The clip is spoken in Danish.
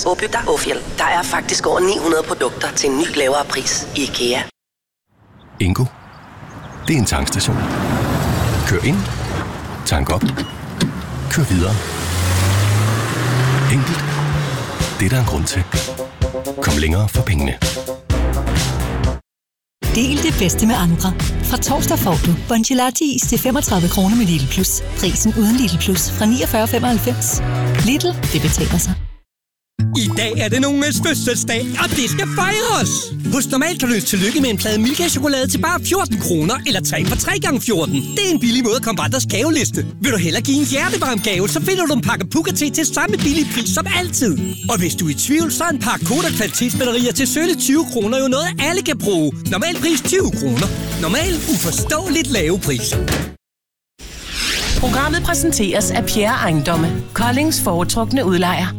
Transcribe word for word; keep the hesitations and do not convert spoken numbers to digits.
Åbygder Åfjell. Der er faktisk over ni hundrede produkter til en ny lavere pris i IKEA. Ingo. Det er en tankstation. Kør ind. Tank op. Kør videre. Enkelt. Det er der en grund til. Kom længere for pengene. Del det bedste med andre. Fra torsdag får du Bongelati is til femogtredive kroner med Lidl Plus. Prisen uden Lidl Plus fra niogfyrre femoghalvfems. Lidl, det betaler sig. I dag er det nogens fødselsdag, og det skal fejres! Hos Normal kan du ønske tillykke med en plade Milka-chokolade til bare fjorten kroner, eller tre for tre gange fjorten. Det er en billig måde at komme på andres gaveliste. Vil du hellere give en hjertevarm gave, så finder du en pakke Puka-te til samme billige pris som altid. Og hvis du er i tvivl, så er en pakke Kodak kvalitetsbatterier til sølle tyve kroner jo noget, alle kan bruge. Normal pris tyve kroner. Normal uforståeligt lave priser. Programmet præsenteres af Pierre Ejendomme, Koldings foretrukne udlejer.